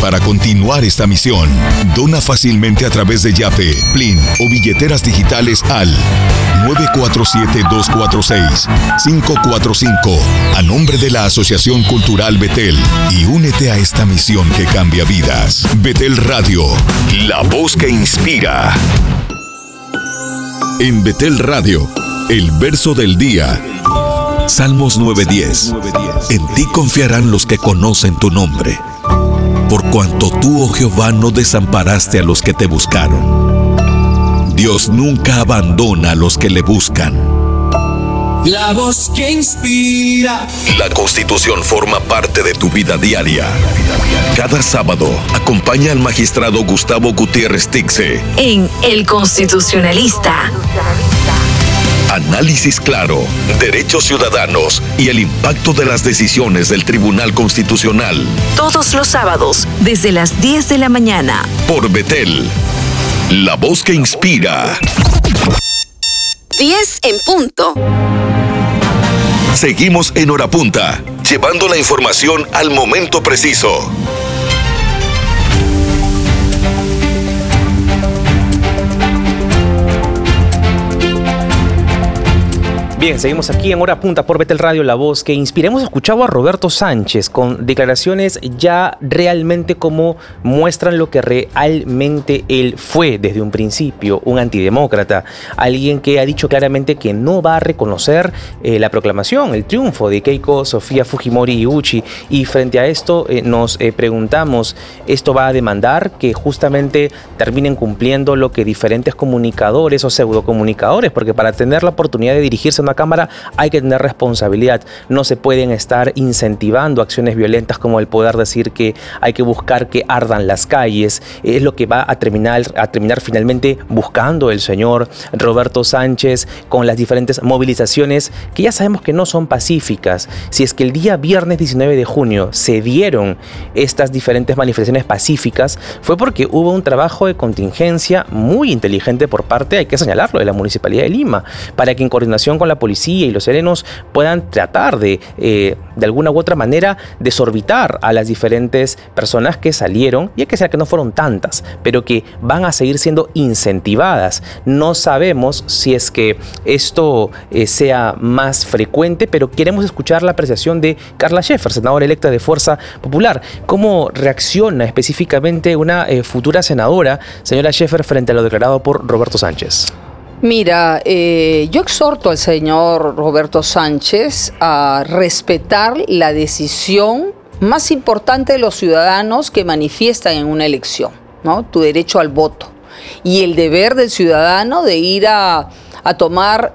para continuar esta misión. Dona fácilmente a través de Yape, Plin o billeteras digitales al 947-246-545 a nombre de la Asociación Cultural Betel y únete a esta misión que cambia vidas. Betel Radio, la voz que inspira. En Betel Radio, el verso del día. Salmos 9:10. En ti confiarán los que conocen tu nombre. Por cuanto tú, oh Jehová, no desamparaste a los que te buscaron. Dios nunca abandona a los que le buscan. La voz que inspira. La Constitución forma parte de tu vida diaria. Cada sábado, acompaña al magistrado Gustavo Gutiérrez Tixe en El Constitucionalista. Análisis claro, derechos ciudadanos y el impacto de las decisiones del Tribunal Constitucional. Todos los sábados, desde las 10 de la mañana. Por Betel, la voz que inspira. 10 en punto. Seguimos en Hora Punta, llevando la información al momento preciso. Bien, seguimos aquí en Hora Punta por Betel Radio, la voz que inspira. Hemos escuchado a Roberto Sánchez con declaraciones ya realmente como muestran lo que realmente él fue desde un principio, un antidemócrata, alguien que ha dicho claramente que no va a reconocer la proclamación, el triunfo de Keiko Sofía Fujimori Iuchi, y frente a esto nos preguntamos, ¿esto va a demandar que justamente terminen cumpliendo lo que diferentes comunicadores o pseudocomunicadores? Porque para tener la oportunidad de dirigirse a una cámara hay que tener responsabilidad. No se pueden estar incentivando acciones violentas como el poder decir que hay que buscar que ardan las calles. Es lo que va a terminar finalmente buscando el señor Roberto Sánchez con las diferentes movilizaciones que ya sabemos que no son pacíficas. Si es que el día viernes 19 de junio se dieron estas diferentes manifestaciones pacíficas, fue porque hubo un trabajo de contingencia muy inteligente por parte, hay que señalarlo, de la Municipalidad de Lima, para que en coordinación con la policía y los serenos puedan tratar de alguna u otra manera desorbitar a las diferentes personas que salieron, y hay que ser que no fueron tantas, pero que van a seguir siendo incentivadas. No sabemos si es que esto sea más frecuente, pero queremos escuchar la apreciación de Carla Scheffer, senadora electa de Fuerza Popular. ¿Cómo reacciona específicamente una futura senadora, señora Scheffer, frente a lo declarado por Roberto Sánchez? Mira, yo exhorto al señor Roberto Sánchez a respetar la decisión más importante de los ciudadanos que manifiestan en una elección, ¿no? Tu derecho al voto y el deber del ciudadano de ir a tomar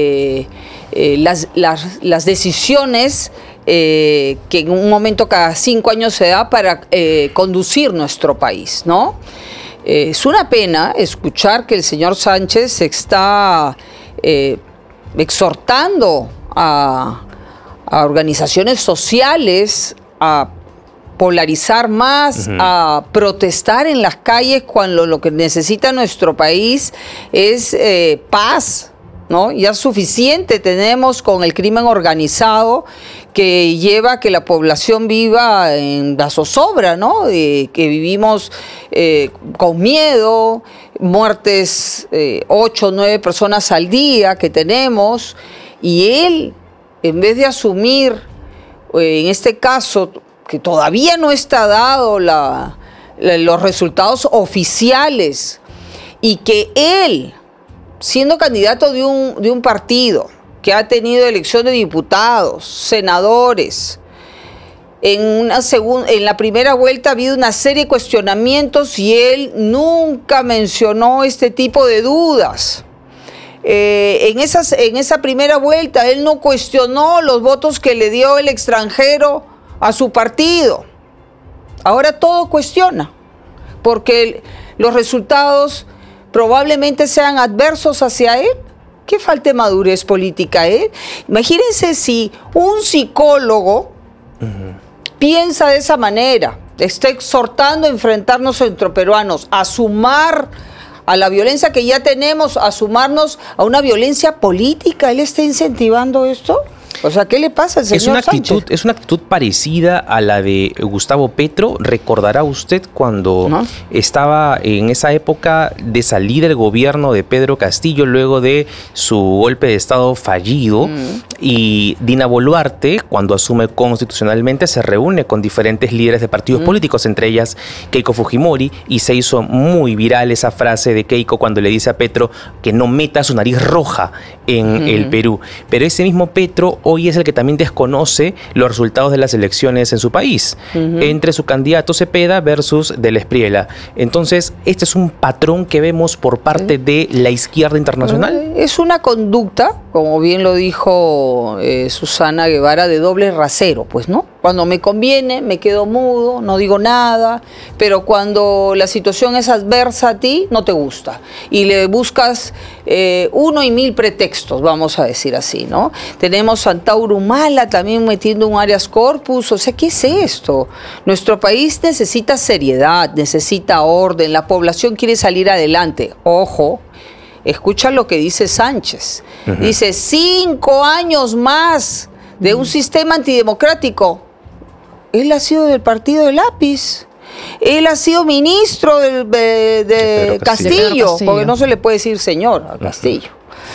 las decisiones que en un momento cada 5 años se da para conducir nuestro país, ¿no? Es una pena escuchar que el señor Sánchez está exhortando a organizaciones sociales a polarizar más, a protestar en las calles cuando lo que necesita nuestro país es paz, ¿no? Ya suficiente tenemos con el crimen organizado que lleva a que la población viva en la zozobra, ¿no? Que vivimos con miedo, muertes, 8 o 9 personas al día que tenemos, y él, en vez de asumir, en este caso, que todavía no está dado los resultados oficiales, y que él, siendo candidato de un partido que ha tenido elección de diputados, senadores, en la primera vuelta ha habido una serie de cuestionamientos y él nunca mencionó este tipo de dudas. En esa primera vuelta él no cuestionó los votos que le dio el extranjero a su partido. Ahora todo cuestiona, porque los resultados probablemente sean adversos hacia él. ¿Qué falta de madurez política él? Imagínense si un psicólogo piensa de esa manera, está exhortando a enfrentarnos entre peruanos, a sumar a la violencia que ya tenemos, a sumarnos a una violencia política. ¿Él está incentivando esto? O sea, ¿qué le pasa al señor Sánchez? Es una actitud parecida a la de Gustavo Petro. Recordará usted cuando estaba en esa época de salida del gobierno de Pedro Castillo luego de su golpe de Estado fallido, y Dina Boluarte, cuando asume constitucionalmente, se reúne con diferentes líderes de partidos políticos, entre ellas Keiko Fujimori, y se hizo muy viral esa frase de Keiko cuando le dice a Petro que no meta su nariz roja en el Perú. Pero ese mismo Petro hoy es el que también desconoce los resultados de las elecciones en su país, entre su candidato Cepeda versus Del Espriella. Entonces, este es un patrón que vemos por parte de la izquierda internacional. Es una conducta, como bien lo dijo Susana Guevara, de doble rasero, pues, ¿no? Cuando me conviene, me quedo mudo, no digo nada, pero cuando la situación es adversa a ti, no te gusta. Y le buscas 1 y 1000 pretextos, vamos a decir así, ¿no? Tenemos Antauro Humala también metiendo un habeas corpus. O sea, ¿qué es esto? Nuestro país necesita seriedad, necesita orden, la población quiere salir adelante. Ojo, escucha lo que dice Sánchez. Dice, 5 años más de un sistema antidemocrático. Él ha sido del partido del lápiz. Él ha sido ministro de Castillo, porque no se le puede decir señor a Castillo.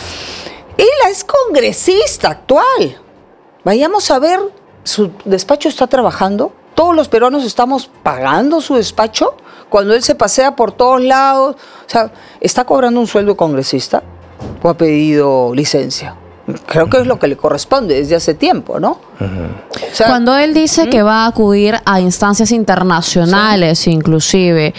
Él es congresista actual. Vayamos a ver, su despacho está trabajando. Todos los peruanos estamos pagando su despacho cuando él se pasea por todos lados. O sea, ¿está cobrando un sueldo congresista o ha pedido licencia? Creo que es lo que le corresponde desde hace tiempo, ¿no? O sea, cuando él dice que va a acudir a instancias internacionales, inclusive,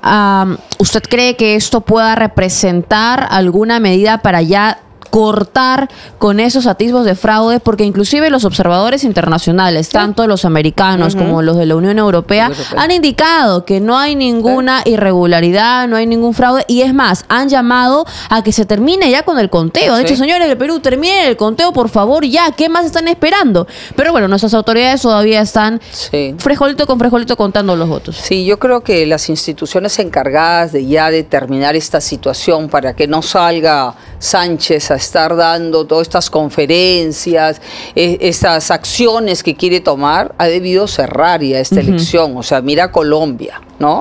¿usted cree que esto pueda representar alguna medida para ya cortar con esos atisbos de fraude? Porque inclusive los observadores internacionales, tanto los americanos como los de la Unión Europea, han indicado que no hay ninguna irregularidad, no hay ningún fraude, y es más, han llamado a que se termine ya con el conteo. Han dicho, señores del Perú, terminen el conteo, por favor, ya, ¿qué más están esperando? Pero bueno, nuestras autoridades todavía están frijolito con frijolito contando los votos. Sí, yo creo que las instituciones encargadas de ya determinar esta situación para que no salga Sánchez a estar dando todas estas conferencias, estas acciones que quiere tomar, ha debido cerrar ya esta elección. O sea, mira Colombia, ¿no?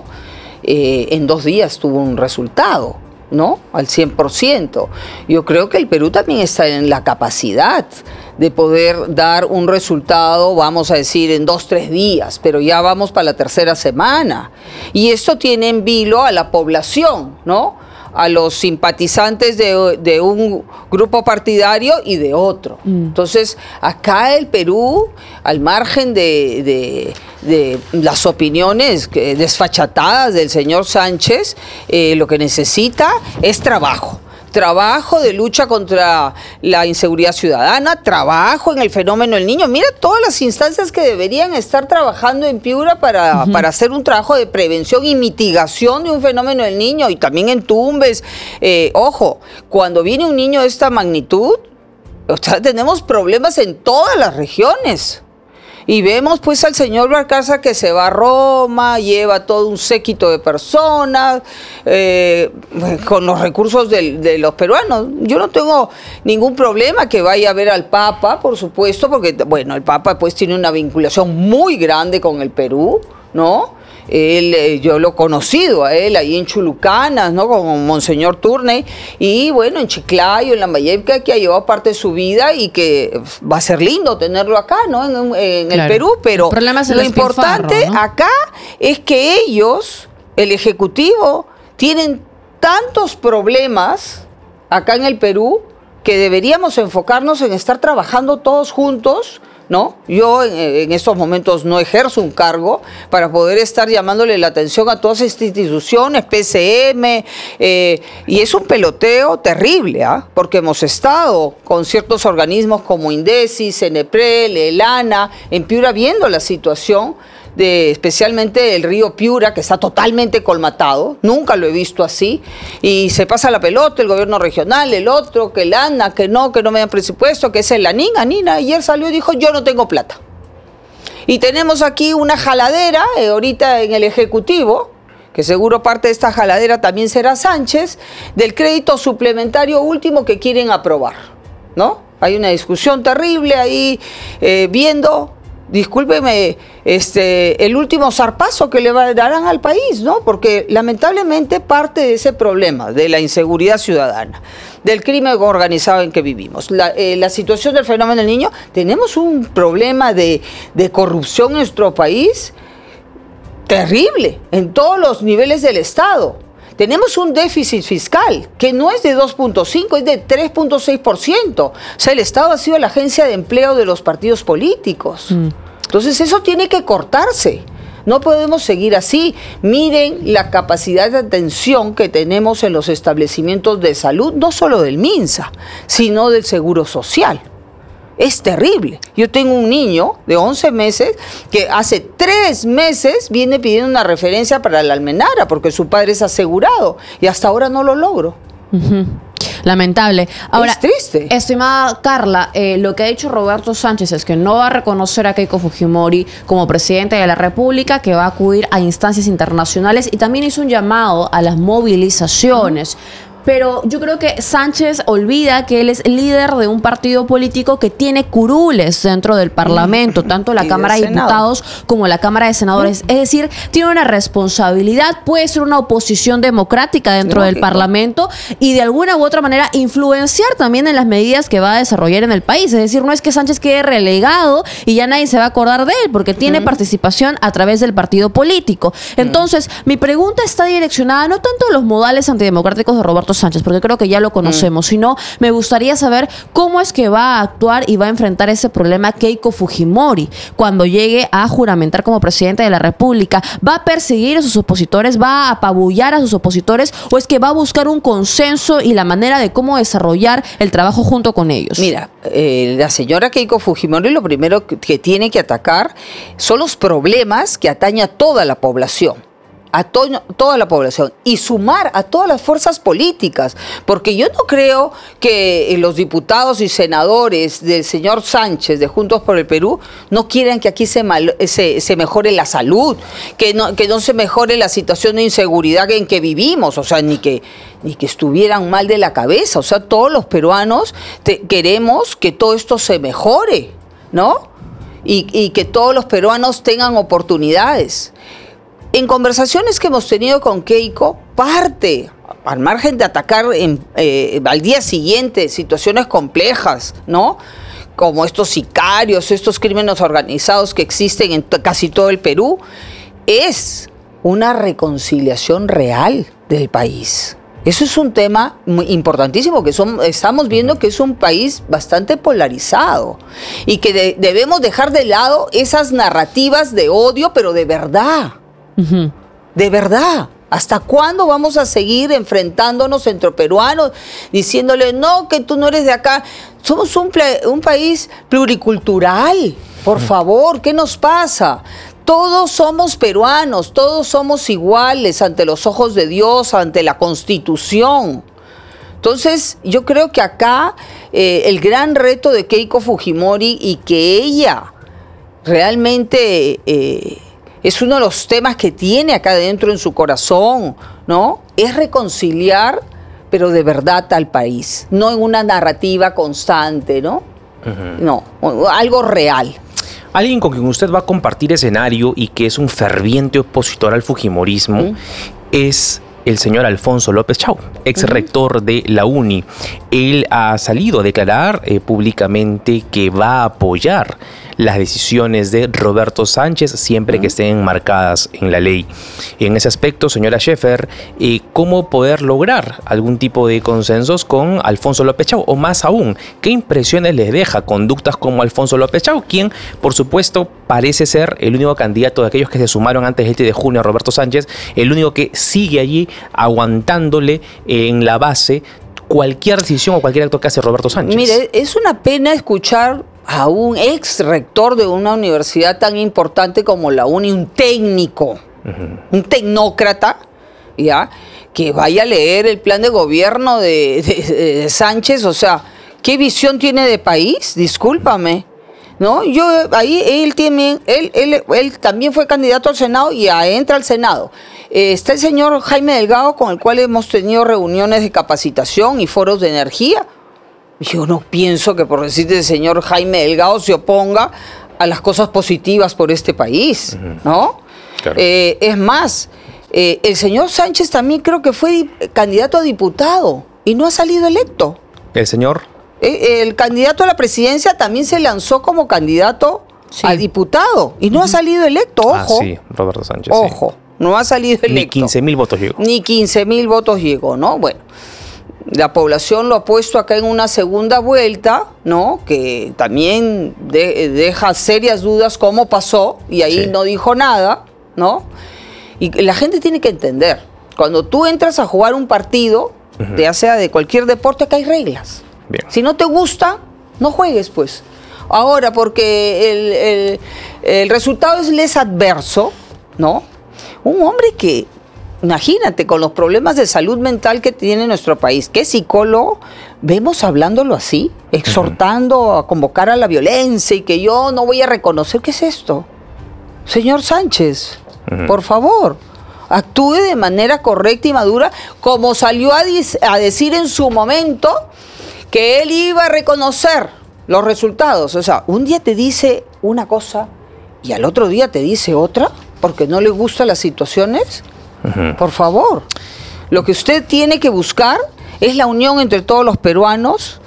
En 2 días tuvo un resultado, ¿no? Al 100%. Yo creo que el Perú también está en la capacidad de poder dar un resultado, vamos a decir, en 2-3 días, pero ya vamos para la 3ª semana. Y esto tiene en vilo a la población, ¿no? A los simpatizantes de un grupo partidario y de otro. Entonces, acá el Perú, al margen de las opiniones desfachatadas del señor Sánchez, lo que necesita es trabajo. Trabajo de lucha contra la inseguridad ciudadana, trabajo en el fenómeno del niño. Mira todas las instancias que deberían estar trabajando en Piura para hacer un trabajo de prevención y mitigación de un fenómeno del niño, y también en Tumbes. Ojo, cuando viene un niño de esta magnitud, o sea, tenemos problemas en todas las regiones. Y vemos pues al señor Barcaza que se va a Roma, lleva todo un séquito de personas, con los recursos de los peruanos. Yo no tengo ningún problema que vaya a ver al Papa, por supuesto, porque bueno, el Papa pues tiene una vinculación muy grande con el Perú, ¿no? Yo lo he conocido a él ahí en Chulucanas, ¿no? Con Monseñor Turney, y bueno, en Chiclayo, en Lambayeque, que ha llevado parte de su vida y que va a ser lindo tenerlo acá, ¿no? En el Perú, pero lo importante, ¿no?, acá es que ellos, el Ejecutivo, tienen tantos problemas acá en el Perú que deberíamos enfocarnos en estar trabajando todos juntos, ¿no? Yo en estos momentos no ejerzo un cargo para poder estar llamándole la atención a todas estas instituciones, PCM, y es un peloteo terrible, porque hemos estado con ciertos organismos como INDECI, CENEPREL, ELANA, en Piura, viendo la situación especialmente el río Piura, que está totalmente colmatado. Nunca lo he visto así, y se pasa la pelota el gobierno regional, el otro, que el ANA, que no me dan presupuesto, que es el ANINA. Ayer salió y dijo, yo no tengo plata. Y tenemos aquí una jaladera, ahorita en el Ejecutivo, que seguro parte de esta jaladera también será Sánchez, del crédito suplementario último que quieren aprobar, ¿no? Hay una discusión terrible ahí, viendo, discúlpeme, el último zarpazo que le darán al país, ¿no? Porque lamentablemente parte de ese problema, de la inseguridad ciudadana, del crimen organizado en que vivimos, la situación del fenómeno del niño, tenemos un problema de corrupción en nuestro país terrible, en todos los niveles del Estado. Tenemos un déficit fiscal que no es de 2.5, es de 3.6%. O sea, el Estado ha sido la agencia de empleo de los partidos políticos. Entonces, eso tiene que cortarse. No podemos seguir así. Miren la capacidad de atención que tenemos en los establecimientos de salud, no solo del MINSA, sino del Seguro Social. Es terrible. Yo tengo un niño de 11 meses que hace 3 meses viene pidiendo una referencia para la Almenara porque su padre es asegurado y hasta ahora no lo logro. Lamentable. Ahora, es triste. Estimada Carla, lo que ha dicho Roberto Sánchez es que no va a reconocer a Keiko Fujimori como presidente de la República, que va a acudir a instancias internacionales y también hizo un llamado a las movilizaciones. Pero yo creo que Sánchez olvida que él es líder de un partido político que tiene curules dentro del Parlamento, tanto la Cámara de Diputados como la Cámara de Senadores. Es decir, tiene una responsabilidad, puede ser una oposición democrática dentro del Parlamento y de alguna u otra manera influenciar también en las medidas que va a desarrollar en el país. Es decir, no es que Sánchez quede relegado y ya nadie se va a acordar de él, porque tiene participación a través del partido político. Entonces, mi pregunta está direccionada no tanto a los modales antidemocráticos de Roberto Sánchez, porque creo que ya lo conocemos, sino me gustaría saber cómo es que va a actuar y va a enfrentar ese problema Keiko Fujimori cuando llegue a juramentar como presidente de la República. ¿Va a perseguir a sus opositores? ¿Va a apabullar a sus opositores? ¿O es que va a buscar un consenso y la manera de cómo desarrollar el trabajo junto con ellos? Mira, la señora Keiko Fujimori lo primero que tiene que atacar son los problemas que atañen a toda la población. A toda la población y sumar a todas las fuerzas políticas, porque yo no creo que los diputados y senadores del señor Sánchez de Juntos por el Perú no quieran que aquí se mejore la salud, que no se mejore la situación de inseguridad en que vivimos, o sea, ni que estuvieran mal de la cabeza, o sea, todos los peruanos queremos que todo esto se mejore, ¿no? Y que todos los peruanos tengan oportunidades. En conversaciones que hemos tenido con Keiko, al margen de atacar al día siguiente situaciones complejas, ¿no? Como estos sicarios, estos crímenes organizados que existen en casi todo el Perú, es una reconciliación real del país. Eso es un tema muy importantísimo, que estamos viendo que es un país bastante polarizado y que debemos dejar de lado esas narrativas de odio, pero de verdad. De verdad, ¿hasta cuándo vamos a seguir enfrentándonos entre peruanos diciéndole no, que tú no eres de acá? Somos un país pluricultural, por favor, ¿qué nos pasa? Todos somos peruanos, todos somos iguales ante los ojos de Dios, ante la Constitución. Entonces, yo creo que acá el gran reto de Keiko Fujimori y que ella realmente es uno de los temas que tiene acá dentro en su corazón, ¿no? Es reconciliar, pero de verdad al país, no en una narrativa constante, ¿no? No, algo real. Alguien con quien usted va a compartir escenario y que es un ferviente opositor al fujimorismo es el señor Alfonso López Chau, ex rector de la UNI. Él ha salido a declarar públicamente que va a apoyar las decisiones de Roberto Sánchez siempre que estén enmarcadas en la ley. En ese aspecto, señora Scheffer, ¿cómo poder lograr algún tipo de consensos con Alfonso López Chau? O más aún, ¿qué impresiones les deja conductas como Alfonso López Chau, quien, por supuesto, parece ser el único candidato de aquellos que se sumaron antes del 7 de junio a Roberto Sánchez, el único que sigue allí aguantándole en la base cualquier decisión o cualquier acto que hace Roberto Sánchez? Mire, es una pena escuchar a un ex rector de una universidad tan importante como la UNI, un técnico, un tecnócrata, ¿ya? Que vaya a leer el plan de gobierno de Sánchez. O sea, ¿qué visión tiene de país? Discúlpame, ¿no? Él también fue candidato al Senado y entra al Senado. Está el señor Jaime Delgado, con el cual hemos tenido reuniones de capacitación y foros de energía. yo no pienso que por decirte el señor Jaime Delgado se oponga a las cosas positivas por este país, ¿no? Claro. Es más, el señor Sánchez también creo que fue candidato a diputado y no ha salido electo. ¿El señor? El candidato a la presidencia también se lanzó como candidato a diputado y no ha salido electo, ojo. Ah, sí, Roberto Sánchez. Ojo, no ha salido electo. Ni 15.000 votos llegó. Ni 15.000 votos llegó, ¿no? Bueno, la población lo ha puesto acá en una segunda vuelta, ¿no? Que también deja serias dudas cómo pasó y ahí Sí. no dijo nada, ¿no? Y la gente tiene que entender, cuando tú entras a jugar un partido, ya sea de cualquier deporte, acá hay reglas. Bien. Si no te gusta, no juegues, pues. Ahora, porque el resultado es adverso, ¿no? Un hombre que, imagínate, con los problemas de salud mental que tiene nuestro país, ¿qué psicólogo vemos hablándolo así? Exhortando a convocar a la violencia y que yo no voy a reconocer. ¿Qué es esto? Señor Sánchez, por favor, actúe de manera correcta y madura, como salió a decir en su momento que él iba a reconocer los resultados. O sea, un día te dice una cosa y al otro día te dice otra porque no le gustan las situaciones. Por favor, lo que usted tiene que buscar es la unión entre todos los peruanos,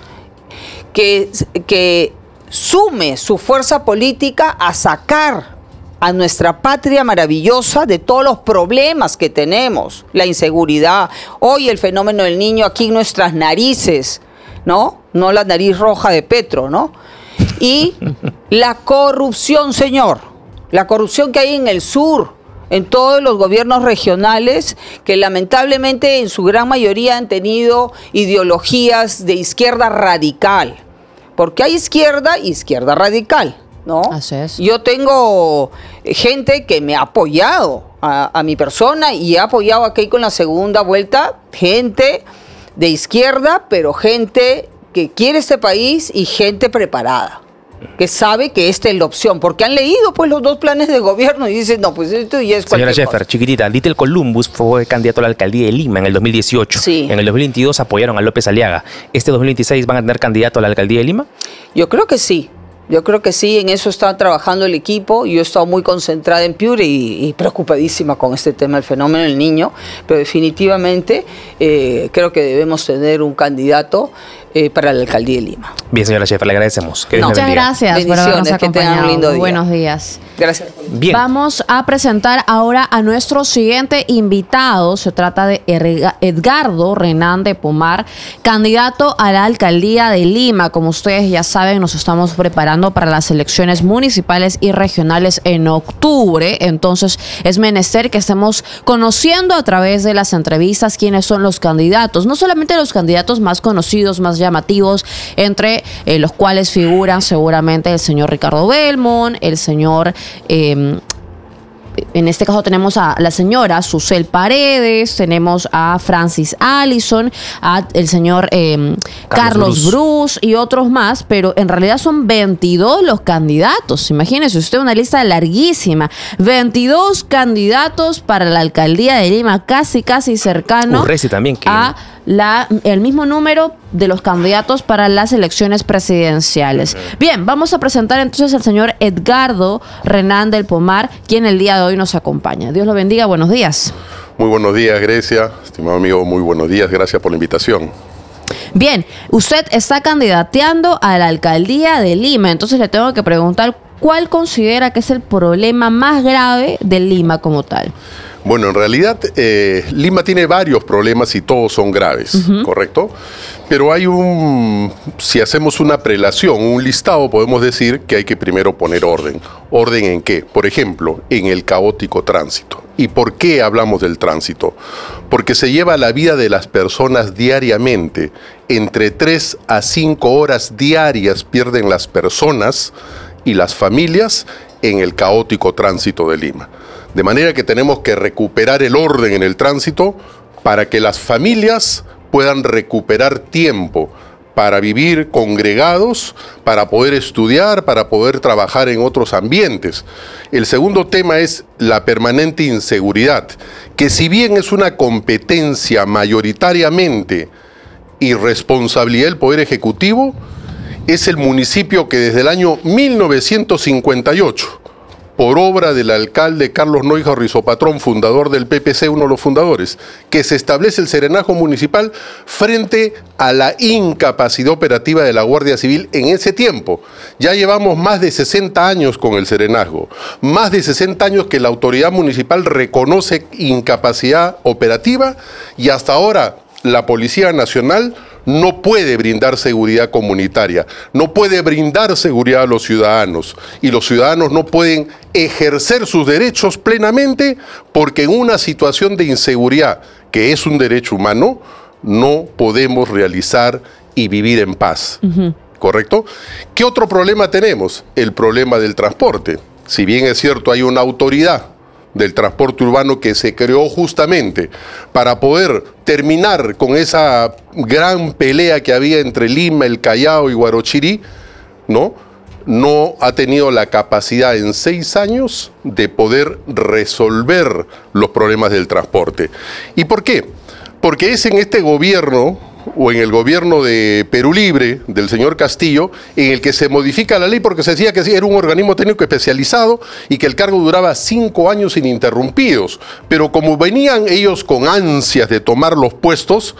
que sume su fuerza política a sacar a nuestra patria maravillosa de todos los problemas que tenemos, la inseguridad, hoy el fenómeno del niño aquí en nuestras narices, ¿no? No la nariz roja de Petro, ¿no? Y la corrupción, señor, la corrupción que hay en el sur, en todos los gobiernos regionales, que lamentablemente en su gran mayoría han tenido ideologías de izquierda radical, porque hay izquierda y izquierda radical, ¿no? Así es. Yo tengo gente que me ha apoyado a mi persona y ha apoyado aquí con la segunda vuelta, gente de izquierda, pero gente que quiere este país y gente preparada, que sabe que esta es la opción, porque han leído pues los dos planes de gobierno y dicen, no, pues esto ya es Señora cualquier Scheffer, cosa. chiquitita, Little Columbus fue candidato a la alcaldía de Lima en el 2018. Sí. En el 2022 apoyaron a López Aliaga. ¿Este 2026 van a tener candidato a la alcaldía de Lima? Yo creo que sí. Yo creo que sí, en eso está trabajando el equipo. Yo he estado muy concentrada en Piura y preocupadísima con este tema del fenómeno del niño, pero definitivamente creo que debemos tener un candidato para la alcaldía de Lima. Bien, señora Scheffer, le agradecemos. Que Dios me Muchas bendiga. gracias por habernos Bendiciones, que tengan un acompañado. lindo Muy día. buenos días. Gracias. Bien. Vamos a presentar ahora a nuestro siguiente invitado. Se trata de Edgardo Renán de Pomar, candidato a la alcaldía de Lima. Como ustedes ya saben, nos estamos preparando para las elecciones municipales y regionales en octubre. Entonces, es menester que estemos conociendo a través de las entrevistas quiénes son los candidatos. No solamente los candidatos más conocidos, más llamativos, entre los cuales figuran seguramente el señor Ricardo Belmont, el señor en este caso tenemos a la señora Susel Paredes, tenemos a Francis Allison, a el señor Carlos Bruce y otros más, pero en realidad son 22 los candidatos. Imagínese usted, una lista larguísima. 22 candidatos para la alcaldía de Lima, casi cercano Urresti también, que a el mismo número de los candidatos para las elecciones presidenciales. Bien, vamos a presentar entonces al señor Edgardo Renán del Pomar, quien el día de hoy nos acompaña. Dios lo bendiga, buenos días. Muy buenos días, Grecia. Estimado amigo, muy buenos días. Gracias por la invitación. Bien, usted está candidateando a la alcaldía de Lima, entonces le tengo que preguntar, ¿cuál considera que es el problema más grave de Lima como tal? Bueno, en realidad Lima tiene varios problemas y todos son graves, ¿correcto? Pero hay si hacemos una prelación, un listado, podemos decir que hay que primero poner orden. ¿Orden en qué? Por ejemplo, en el caótico tránsito. ¿Y por qué hablamos del tránsito? Porque se lleva la vida de las personas diariamente. Entre 3 a 5 horas diarias pierden las personas y las familias en el caótico tránsito de Lima. De manera que tenemos que recuperar el orden en el tránsito para que las familias puedan recuperar tiempo para vivir congregados, para poder estudiar, para poder trabajar en otros ambientes. El segundo tema es la permanente inseguridad, que si bien es una competencia mayoritariamente y responsabilidad del Poder Ejecutivo es el municipio que desde el año 1958, por obra del alcalde Carlos Noija Rizopatrón, fundador del PPC, uno de los fundadores, que se establece el serenazgo municipal frente a la incapacidad operativa de la Guardia Civil en ese tiempo. Ya llevamos más de 60 años con el serenazgo, más de 60 años que la autoridad municipal reconoce incapacidad operativa y hasta ahora la Policía Nacional no puede brindar seguridad comunitaria, no puede brindar seguridad a los ciudadanos y los ciudadanos no pueden ejercer sus derechos plenamente porque en una situación de inseguridad, que es un derecho humano, no podemos realizar y vivir en paz. ¿Correcto? ¿Qué otro problema tenemos? El problema del transporte. Si bien es cierto, hay una autoridad del transporte urbano que se creó justamente para poder terminar con esa gran pelea que había entre Lima, El Callao y Huarochirí, no ha tenido la capacidad en 6 años de poder resolver los problemas del transporte. ¿Y por qué? Porque es en este gobierno o en el gobierno de Perú Libre, del señor Castillo, en el que se modifica la ley porque se decía que era un organismo técnico especializado y que el cargo duraba 5 años ininterrumpidos. Pero como venían ellos con ansias de tomar los puestos,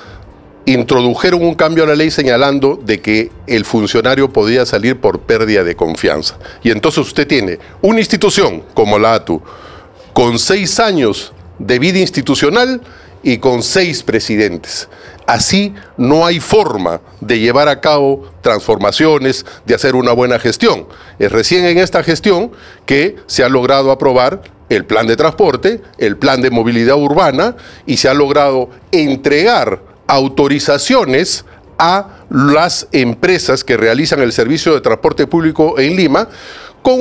introdujeron un cambio a la ley señalando de que el funcionario podía salir por pérdida de confianza. Y entonces usted tiene una institución como la ATU, con 6 años de vida institucional y con 6 presidentes. Así no hay forma de llevar a cabo transformaciones, de hacer una buena gestión. Es recién en esta gestión que se ha logrado aprobar el plan de transporte, el plan de movilidad urbana y se ha logrado entregar autorizaciones a las empresas que realizan el servicio de transporte público en Lima con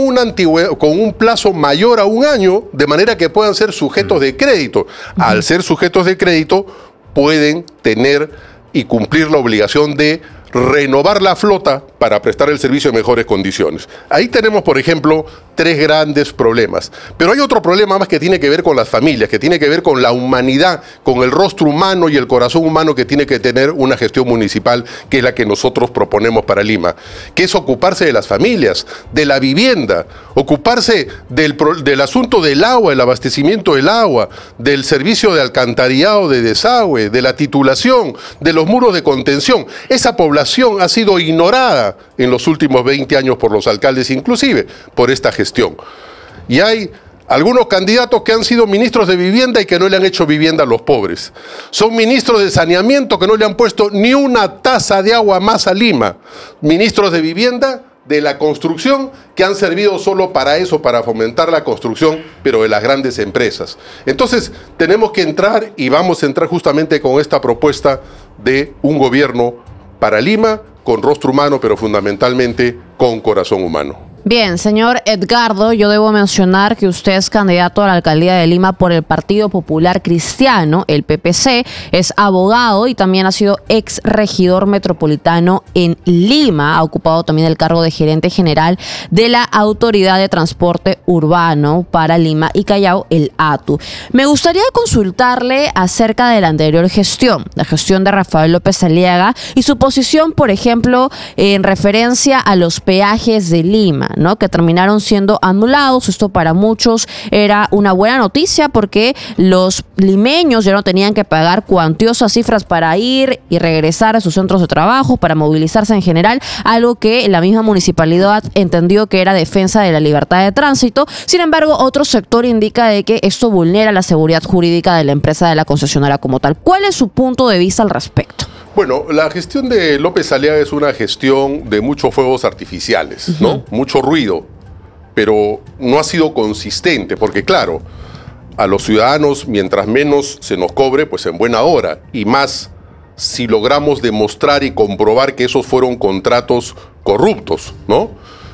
un plazo mayor a 1 año, de manera que puedan ser sujetos de crédito. Al ser sujetos de crédito, pueden tener y cumplir la obligación de renovar la flota para prestar el servicio en mejores condiciones. Ahí tenemos, por ejemplo, 3 grandes problemas. Pero hay otro problema más que tiene que ver con las familias, que tiene que ver con la humanidad, con el rostro humano y el corazón humano que tiene que tener una gestión municipal, que es la que nosotros proponemos para Lima, que es ocuparse de las familias, de la vivienda, ocuparse del asunto del agua, el abastecimiento del agua, del servicio de alcantarillado, de desagüe, de la titulación, de los muros de contención. Esa población ha sido ignorada en los últimos 20 años por los alcaldes, inclusive por esta gestión. Y hay algunos candidatos que han sido ministros de vivienda y que no le han hecho vivienda a los pobres. Son ministros de saneamiento que no le han puesto ni una taza de agua más a Lima. Ministros de vivienda, de la construcción, que han servido solo para eso, para fomentar la construcción, pero de las grandes empresas. Entonces, tenemos que entrar y vamos a entrar justamente con esta propuesta de un gobierno para Lima, con rostro humano, pero fundamentalmente con corazón humano. Bien, señor Edgardo, yo debo mencionar que usted es candidato a la alcaldía de Lima por el Partido Popular Cristiano, el PPC, es abogado y también ha sido ex regidor metropolitano en Lima, ha ocupado también el cargo de gerente general de la Autoridad de Transporte Urbano para Lima y Callao, el ATU. Me gustaría consultarle acerca de la anterior gestión, la gestión de Rafael López Aliaga y su posición, por ejemplo, en referencia a los peajes de Lima, ¿no?, que terminaron siendo anulados. Esto para muchos era una buena noticia porque los limeños ya no tenían que pagar cuantiosas cifras para ir y regresar a sus centros de trabajo, para movilizarse en general, algo que la misma municipalidad entendió que era defensa de la libertad de tránsito. Sin embargo, otro sector indica de que esto vulnera la seguridad jurídica de la empresa de la concesionaria como tal. ¿Cuál es su punto de vista al respecto? Bueno, la gestión de López Aliaga es una gestión de muchos fuegos artificiales, ¿no? Mucho ruido, pero no ha sido consistente, porque claro, a los ciudadanos, mientras menos se nos cobre, pues en buena hora, y más si logramos demostrar y comprobar que esos fueron contratos corruptos, ¿no?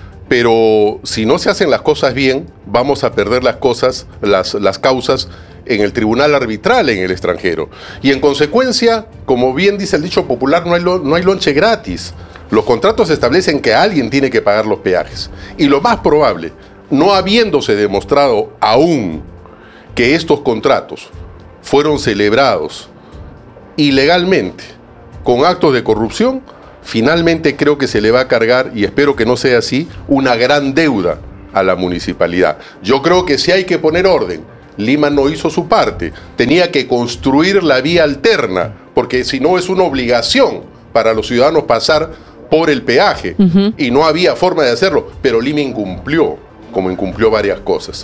Pero si no se hacen las cosas bien, vamos a perder las causas en el tribunal arbitral en el extranjero. Y en consecuencia, como bien dice el dicho popular, no hay lonche gratis. Los contratos establecen que alguien tiene que pagar los peajes. Y lo más probable, no habiéndose demostrado aún que estos contratos fueron celebrados ilegalmente con actos de corrupción, finalmente creo que se le va a cargar, y espero que no sea así, una gran deuda a la municipalidad. Yo creo que sí hay que poner orden. Lima no hizo su parte, tenía que construir la vía alterna, porque si no es una obligación para los ciudadanos pasar por el peaje, y no había forma de hacerlo, pero Lima incumplió, como incumplió varias cosas.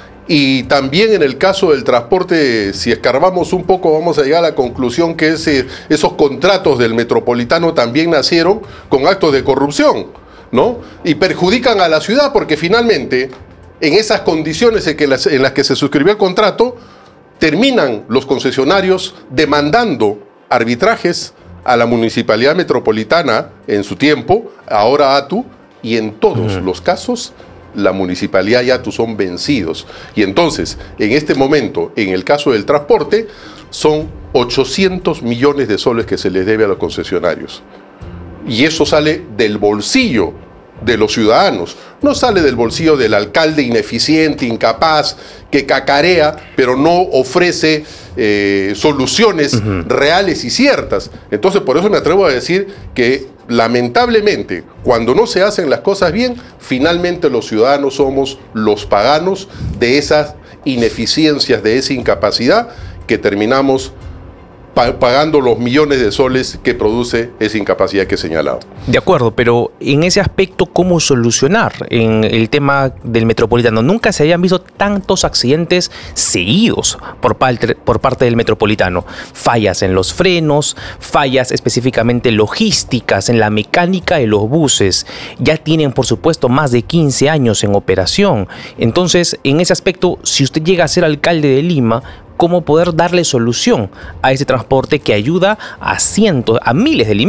Y también en el caso del transporte, si escarbamos un poco, vamos a llegar a la conclusión que esos contratos del Metropolitano también nacieron con actos de corrupción, ¿no? Y perjudican a la ciudad porque finalmente, en esas condiciones en las que se suscribió el contrato, terminan los concesionarios demandando arbitrajes a la Municipalidad Metropolitana en su tiempo, ahora ATU, y en todos los casos la Municipalidad y ATU son vencidos. Y entonces, en este momento, en el caso del transporte, son 800 millones de soles que se les debe a los concesionarios. Y eso sale del bolsillo de los ciudadanos, no sale del bolsillo del alcalde ineficiente, incapaz, que cacarea, pero no ofrece soluciones reales y ciertas. Entonces, por eso me atrevo a decir que, lamentablemente, cuando no se hacen las cosas bien, finalmente los ciudadanos somos los paganos de esas ineficiencias, de esa incapacidad, que terminamos pagando los millones de soles que produce esa incapacidad que he señalado. De acuerdo, pero en ese aspecto, ¿cómo solucionar en el tema del Metropolitano? Nunca se habían visto tantos accidentes seguidos por parte del Metropolitano. Fallas en los frenos, fallas específicamente logísticas, en la mecánica de los buses. Ya tienen, por supuesto, más de 15 años en operación. Entonces, en ese aspecto, si usted llega a ser alcalde de Lima, ¿cómo poder darle solución a ese transporte que ayuda a cientos de miles de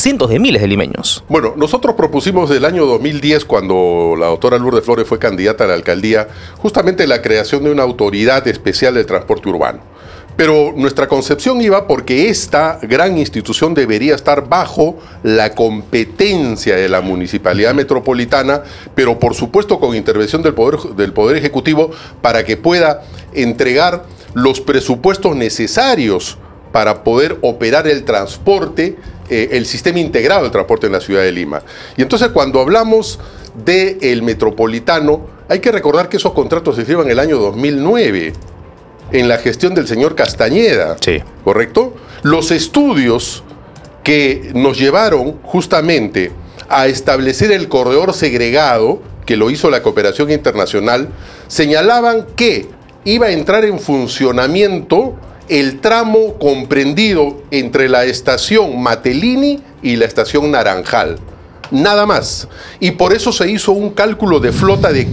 limeños? Bueno, nosotros propusimos del año 2010, cuando la doctora Lourdes Flores fue candidata a la alcaldía, justamente la creación de una autoridad especial del transporte urbano. Pero nuestra concepción iba porque esta gran institución debería estar bajo la competencia de la Municipalidad Metropolitana, pero por supuesto con intervención del Poder Ejecutivo para que pueda entregar los presupuestos necesarios para poder operar el transporte, el sistema integrado del transporte en la ciudad de Lima. Y entonces, cuando hablamos del Metropolitano, hay que recordar que esos contratos se firman en el año 2009, en la gestión del señor Castañeda, sí, ¿correcto? Los estudios que nos llevaron justamente a establecer el corredor segregado, que lo hizo la cooperación internacional, señalaban que iba a entrar en funcionamiento el tramo comprendido entre la estación Matelini y la estación Naranjal. Nada más. Y por eso se hizo un cálculo de flota de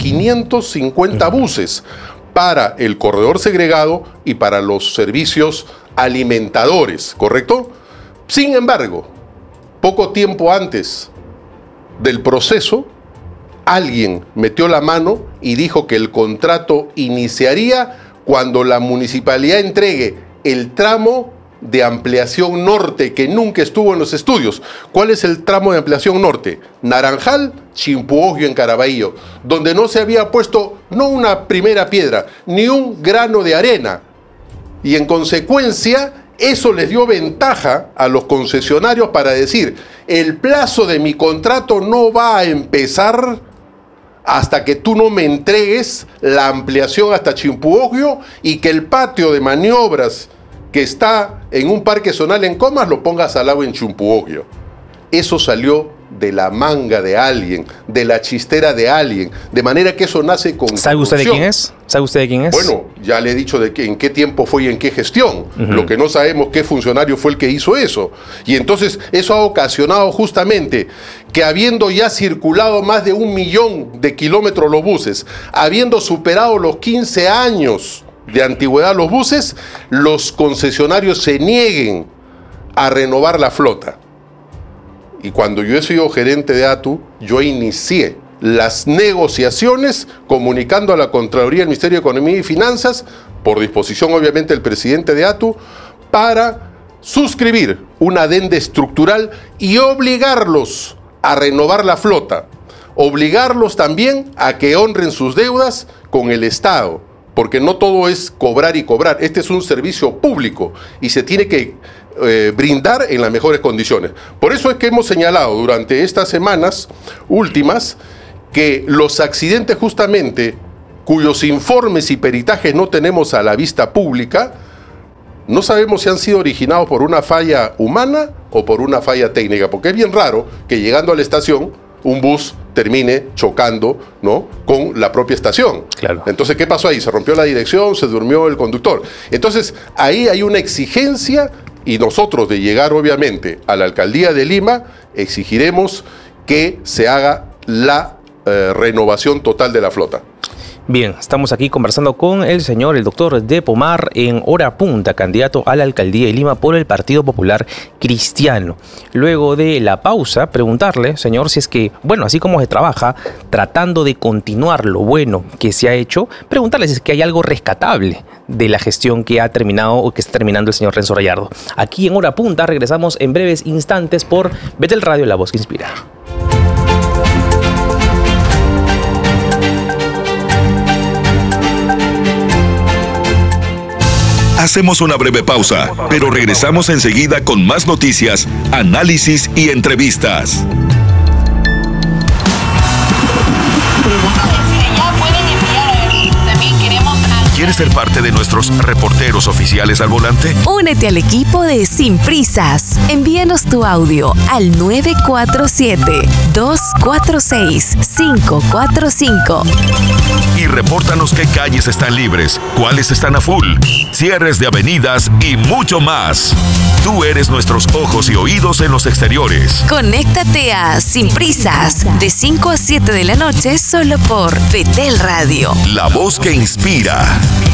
550 buses para el corredor segregado y para los servicios alimentadores, ¿correcto? Sin embargo, poco tiempo antes del proceso, alguien metió la mano y dijo que el contrato iniciaría cuando la municipalidad entregue el tramo de ampliación norte, que nunca estuvo en los estudios. ¿Cuál es el tramo de ampliación norte? Naranjal, Chimpuogio en Caraballo, donde no se había puesto no una primera piedra, ni un grano de arena. Y en consecuencia, eso les dio ventaja a los concesionarios para decir, el plazo de mi contrato no va a empezar hasta que tú no me entregues la ampliación hasta Chimpuogio y que el patio de maniobras que está en un parque zonal en Comas lo pongas al lado en Chimpuogio. Eso salió de la manga de alguien, de la chistera de alguien, de manera que eso nace con ¿Sabe usted de quién es? ¿Sabe usted de quién es? Bueno, ya le he dicho en qué tiempo fue y en qué gestión. Lo que no sabemos qué funcionario fue el que hizo eso. Y entonces eso ha ocasionado justamente que, habiendo ya circulado más de 1 millón de kilómetros los buses, habiendo superado los 15 años de antigüedad los buses, los concesionarios se nieguen a renovar la flota. Y cuando yo he sido gerente de ATU, yo inicié las negociaciones comunicando a la Contraloría del Ministerio de Economía y Finanzas, por disposición obviamente del presidente de ATU, para suscribir una adenda estructural y obligarlos a renovar la flota. Obligarlos también a que honren sus deudas con el Estado, porque no todo es cobrar y cobrar. Este es un servicio público y se tiene que brindar en las mejores condiciones. Por eso es que hemos señalado durante estas semanas últimas que los accidentes justamente cuyos informes y peritajes no tenemos a la vista pública, no sabemos si han sido originados por una falla humana o por una falla técnica, porque es bien raro que llegando a la estación un bus termine chocando, ¿no?, con la propia estación. Claro. Entonces, ¿qué pasó ahí? Se rompió la dirección, se durmió el conductor. Entonces, ahí hay una exigencia y nosotros de llegar, obviamente, a la Alcaldía de Lima, exigiremos que se haga la renovación total de la flota. Bien, estamos aquí conversando con el doctor De Pomar, en hora punta, candidato a la alcaldía de Lima por el Partido Popular Cristiano. Luego de la pausa, preguntarle, señor, si es que, bueno, así como se trabaja, tratando de continuar lo bueno que se ha hecho, preguntarle si es que hay algo rescatable de la gestión que ha terminado o que está terminando el señor Renzo Rayardo. Aquí en hora punta regresamos en breves instantes por Betel Radio, la voz que inspira. Hacemos una breve pausa, pero regresamos enseguida con más noticias, análisis y entrevistas. ¿Quieres ser parte de nuestros reporteros oficiales al volante? Únete al equipo de Sin Prisas. Envíanos tu audio al 947-246-545. Y repórtanos qué calles están libres, cuáles están a full, cierres de avenidas y mucho más. Tú eres nuestros ojos y oídos en los exteriores. Conéctate a Sin Prisas de 5 a 7 de la noche solo por Betel Radio. La voz que inspira.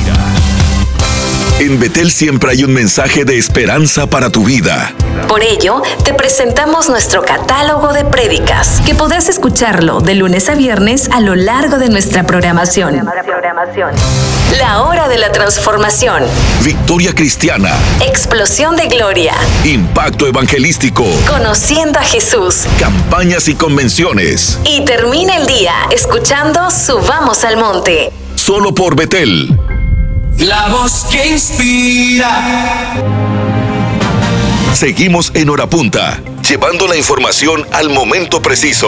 En Betel siempre hay un mensaje de esperanza para tu vida. Por ello, te presentamos nuestro catálogo de prédicas, que podrás escucharlo de lunes a viernes a lo largo de nuestra programación. La hora de la transformación. Victoria cristiana. Explosión de gloria. Impacto evangelístico. Conociendo a Jesús. Campañas y convenciones. Y termina el día escuchando Subamos al Monte. Solo por Betel. La voz que inspira. Seguimos en hora punta, llevando la información al momento preciso.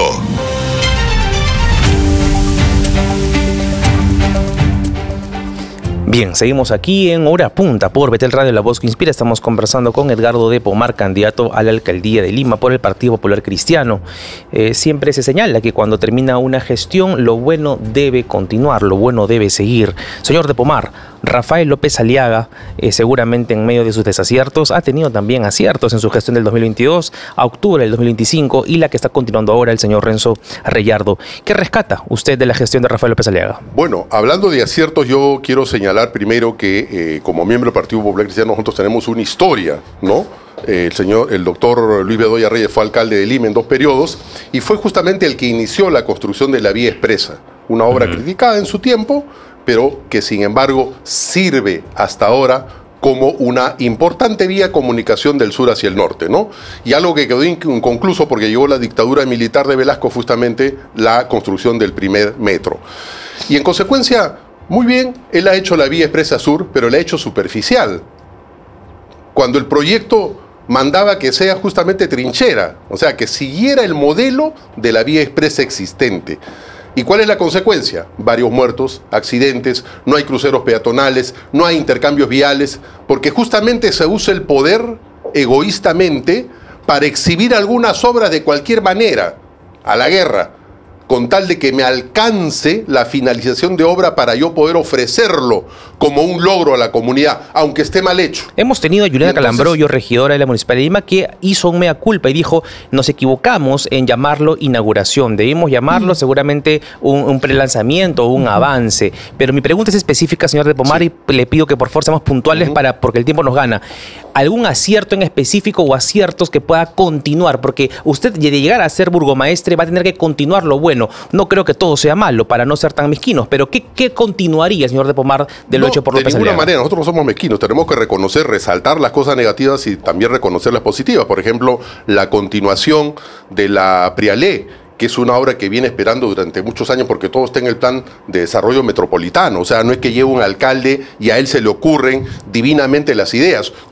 Bien, seguimos aquí en hora punta por Betel Radio, la voz que inspira. Estamos conversando con Edgardo De Pomar, candidato a la alcaldía de Lima por el Partido Popular Cristiano. Siempre se señala que cuando termina una gestión, lo bueno debe continuar, lo bueno debe seguir. Señor De Pomar, Rafael López Aliaga, seguramente en medio de sus desaciertos, ha tenido también aciertos en su gestión del 2022, a octubre del 2025 y la que está continuando ahora el señor Renzo Rayardo. ¿Qué rescata usted de la gestión de Rafael López Aliaga? Bueno, hablando de aciertos, yo quiero señalar primero que como miembro del Partido Popular Cristiano nosotros tenemos una historia, ¿no? El doctor Luis Bedoya Reyes fue alcalde de Lima en 2 periodos y fue justamente el que inició la construcción de la vía expresa, una obra criticada en su tiempo, pero que sin embargo sirve hasta ahora como una importante vía de comunicación del sur hacia el norte, ¿no? Y algo que quedó inconcluso porque llegó la dictadura militar de Velasco, justamente la construcción del primer metro. Y en consecuencia, muy bien, él ha hecho la vía expresa sur, pero la ha hecho superficial. Cuando el proyecto mandaba que sea justamente trinchera, o sea, que siguiera el modelo de la vía expresa existente. ¿Y cuál es la consecuencia? Varios muertos, accidentes, no hay cruceros peatonales, no hay intercambios viales, porque justamente se usa el poder egoístamente para exhibir algunas obras de cualquier manera, a la guerra, con tal de que me alcance la finalización de obra para yo poder ofrecerlo como un logro a la comunidad, aunque esté mal hecho. Hemos tenido a Juliana Calambroyo, regidora de la Municipalidad de Lima, que hizo un mea culpa y dijo, nos equivocamos en llamarlo inauguración, debimos llamarlo seguramente un prelanzamiento o un avance. Pero mi pregunta es específica, señor De Pomar, y le pido que por favor seamos puntuales porque el tiempo nos gana. ¿Algún acierto en específico o aciertos que pueda continuar? Porque usted, de llegar a ser burgomaestre, va a tener que continuar lo bueno. No creo que todo sea malo, para no ser tan mezquinos, pero ¿qué continuaría, señor De Pomar, de lo hecho por López Aliaga? De ninguna manera, nosotros no somos mezquinos, tenemos que reconocer, resaltar las cosas negativas y también reconocer las positivas. Por ejemplo, la continuación de la Prialé, que es una obra que viene esperando durante muchos años porque todo está en el plan de desarrollo metropolitano. O sea, no es que llegue un alcalde y a él se le ocurren divinamente las ideas.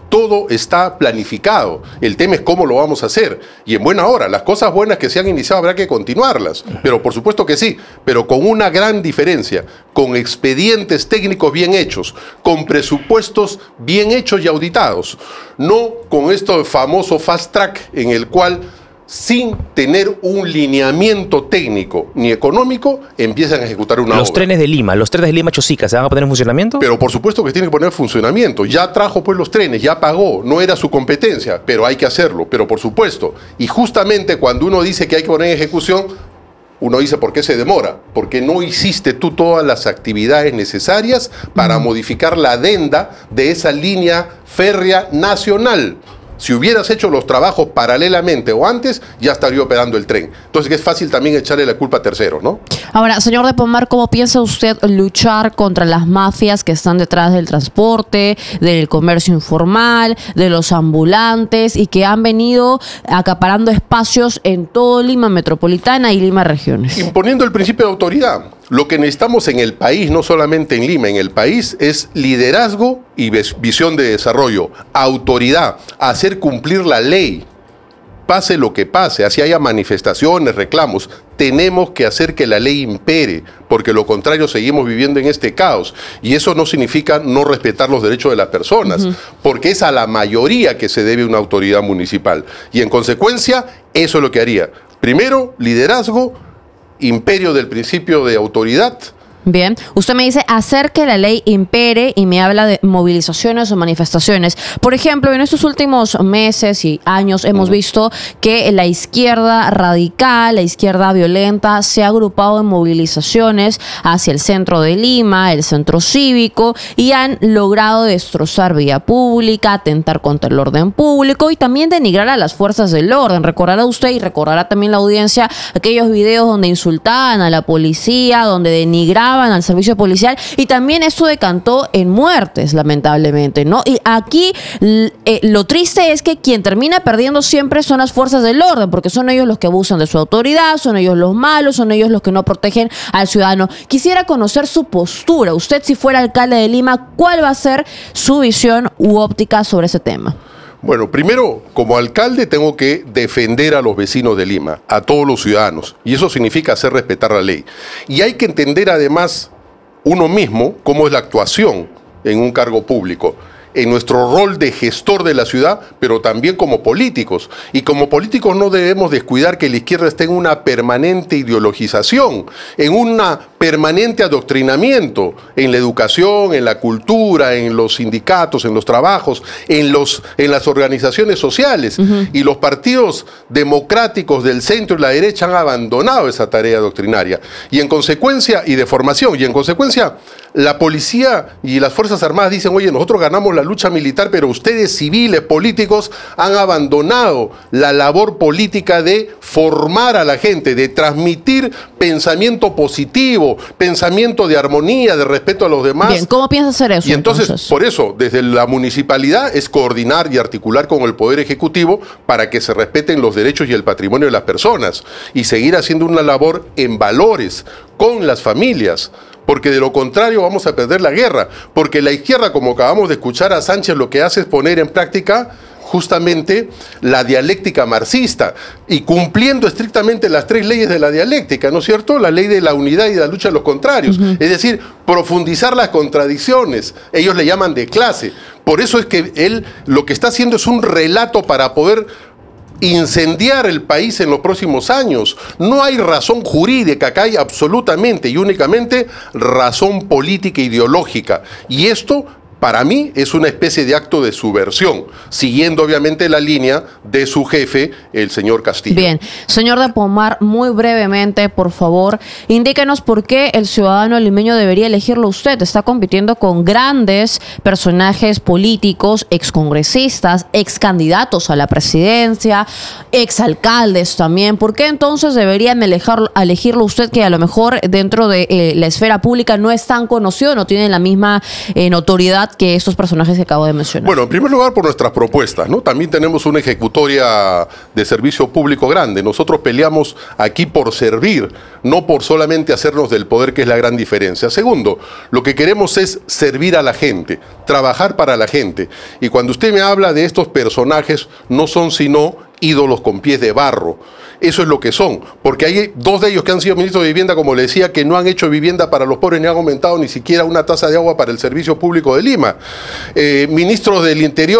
Todo está planificado. El tema es cómo lo vamos a hacer. Y en buena hora, las cosas buenas que se han iniciado habrá que continuarlas. Pero por supuesto que sí, pero con una gran diferencia, con expedientes técnicos bien hechos, con presupuestos bien hechos y auditados. No con esto famoso fast track en el cual, sin tener un lineamiento técnico ni económico, empiezan a ejecutar una obra. Los trenes de Lima Chosica, ¿se van a poner en funcionamiento? Pero por supuesto que tiene que poner en funcionamiento. Ya trajo pues los trenes, ya pagó, no era su competencia, pero hay que hacerlo, pero por supuesto. Y justamente cuando uno dice que hay que poner en ejecución, uno dice, ¿por qué se demora? Porque no hiciste tú todas las actividades necesarias para modificar la adenda de esa línea férrea nacional. Si hubieras hecho los trabajos paralelamente o antes, ya estaría operando el tren. Entonces es fácil también echarle la culpa a terceros, ¿no? Ahora, señor de Pomar, ¿cómo piensa usted luchar contra las mafias que están detrás del transporte, del comercio informal, de los ambulantes y que han venido acaparando espacios en todo Lima Metropolitana y Lima Regiones? Imponiendo el principio de autoridad. Lo que necesitamos en el país, no solamente en Lima, en el país, es liderazgo y visión de desarrollo, autoridad, hacer cumplir la ley, pase lo que pase, así haya manifestaciones, reclamos, tenemos que hacer que la ley impere, porque lo contrario seguimos viviendo en este caos. Y eso no significa no respetar los derechos de las personas, porque es a la mayoría que se debe una autoridad municipal. Y en consecuencia, eso es lo que haría. Primero, liderazgo, imperio del principio de autoridad. Bien, usted me dice hacer que la ley impere y me habla de movilizaciones o manifestaciones. Por ejemplo, en estos últimos meses y años hemos visto que la izquierda radical, la izquierda violenta se ha agrupado en movilizaciones hacia el centro de Lima, el centro cívico, y han logrado destrozar vía pública, atentar contra el orden público y también denigrar a las fuerzas del orden. Recordará usted y recordará también la audiencia aquellos videos donde insultaban a la policía, donde denigraban al servicio policial, y también esto decantó en muertes, lamentablemente, ¿no? Y aquí lo triste es que quien termina perdiendo siempre son las fuerzas del orden, porque son ellos los que abusan de su autoridad, son ellos los malos, son ellos los que no protegen al ciudadano. Quisiera conocer su postura. Usted, si fuera alcalde de Lima, ¿cuál va a ser su visión u óptica sobre ese tema? Bueno, primero, como alcalde tengo que defender a los vecinos de Lima, a todos los ciudadanos, y eso significa hacer respetar la ley. Y hay que entender además uno mismo cómo es la actuación en un cargo público, en nuestro rol de gestor de la ciudad, pero también como políticos. Y como políticos no debemos descuidar que la izquierda esté en una permanente ideologización, en un permanente adoctrinamiento en la educación, en la cultura, en los sindicatos, en los trabajos, en las organizaciones sociales. Y los partidos democráticos del centro y la derecha han abandonado esa tarea doctrinaria. Y en consecuencia, y de formación, y en consecuencia, la policía y las Fuerzas Armadas dicen, oye, nosotros ganamos la lucha militar, pero ustedes civiles, políticos, han abandonado la labor política de formar a la gente, de transmitir pensamiento positivo, pensamiento de armonía, de respeto a los demás. Bien, ¿cómo piensa hacer eso? Y entonces, por eso, desde la municipalidad es coordinar y articular con el Poder Ejecutivo para que se respeten los derechos y el patrimonio de las personas y seguir haciendo una labor en valores con las familias. Porque de lo contrario vamos a perder la guerra. Porque la izquierda, como acabamos de escuchar a Sánchez, lo que hace es poner en práctica justamente la dialéctica marxista y cumpliendo estrictamente las 3 leyes de la dialéctica, ¿no es cierto? La ley de la unidad y de la lucha de los contrarios. Es decir, profundizar las contradicciones. Ellos le llaman de clase. Por eso es que él lo que está haciendo es un relato para poder incendiar el país en los próximos años. No hay razón jurídica, acá hay absolutamente y únicamente razón política e ideológica. Y esto, para mí, es una especie de acto de subversión, siguiendo obviamente la línea de su jefe, el señor Castillo. Bien, señor de Pomar, muy brevemente, por favor, indíquenos por qué el ciudadano limeño debería elegirlo usted. Está compitiendo con grandes personajes políticos, excongresistas, excandidatos a la presidencia, exalcaldes también. ¿Por qué entonces deberían elegirlo usted, que a lo mejor dentro de la esfera pública no es tan conocido, no tiene la misma notoriedad verdad que estos personajes que acabo de mencionar? Bueno, en primer lugar por nuestras propuestas, ¿no? También tenemos una ejecutoria de servicio público grande. Nosotros peleamos aquí por servir, no por solamente hacernos del poder, que es la gran diferencia. Segundo, lo que queremos es servir a la gente, trabajar para la gente. Y cuando usted me habla de estos personajes, no son sino ídolos con pies de barro. Eso es lo que son, porque hay 2 de ellos que han sido ministros de vivienda, como le decía, que no han hecho vivienda para los pobres ni han aumentado ni siquiera una tasa de agua para el servicio público de Lima. Ministros del Interior